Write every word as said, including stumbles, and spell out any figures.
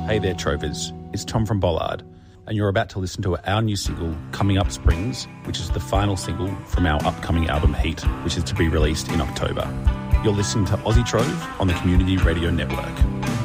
Hey there, Trovers. It's Tom from Bollard, and you're about to listen to our new single, Coming Up Springs, which is the final single from our upcoming album, Heat, which is to be released in October. You're listening to Aussie Trove on the Community Radio Network.